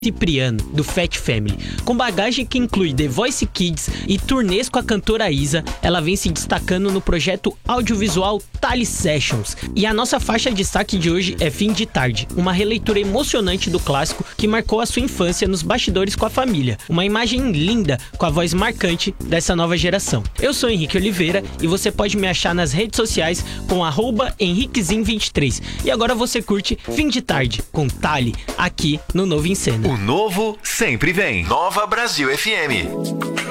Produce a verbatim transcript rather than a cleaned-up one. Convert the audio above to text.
Cipriano, do Fat Family. Com bagagem que inclui The Voice Kids e turnês com a cantora Isa, ela vem se destacando no projeto audiovisual Tali Sessions. E a nossa faixa de destaque de hoje é Fim de Tarde, uma releitura emocionante do clássico que marcou a sua infância nos bastidores com a família. Uma imagem linda com a voz marcante dessa nova geração. Eu sou Henrique Oliveira e você pode me achar nas redes sociais com arroba henriquezin vinte e três. E agora você curte Fim de Tarde com Tali, aqui no Novo em Cena. O novo sempre vem. Nova Brasil F M.